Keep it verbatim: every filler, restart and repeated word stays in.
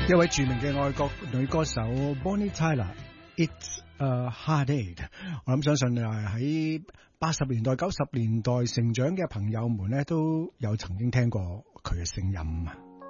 一位著名嘅愛國女歌手 Bonnie Tyler，It's a Heartache。我諗相信誒喺八十年代、九十年代成長嘅朋友們咧，都有曾經聽過佢嘅聲音。